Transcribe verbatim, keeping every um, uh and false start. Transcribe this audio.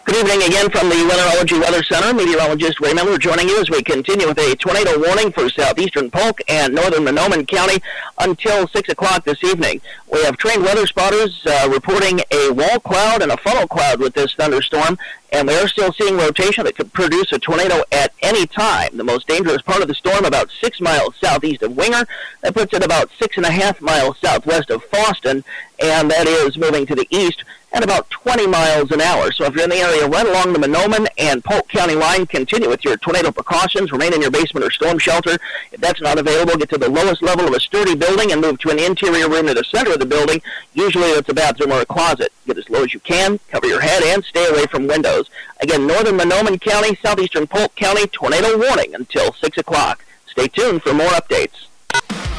Good evening again from the Weatherology Weather Center. Meteorologist Ray Miller joining you as we continue with a tornado warning for southeastern Polk and northern Mahnomen County until six o'clock this evening. We have trained weather spotters uh, reporting a wall cloud and a funnel cloud with this thunderstorm, and we are still seeing rotation that could produce a tornado at any time. The most dangerous part of the storm about six miles southeast of Winger. That puts it about six and a half miles southwest of Fosston, and that is moving to the east at about twenty miles an hour. So if you're in the area right along the Mahnomen and Polk County line, continue with your tornado precautions. Remain in your basement or storm shelter. If that's not available, get to the lowest level of a sturdy building and move to an interior room near the center of the building. Usually it's a bathroom or a closet. Get as low as you can, cover your head, and stay away from windows. Again, northern Mahnomen County, southeastern Polk County, tornado warning until six o'clock. Stay tuned for more updates.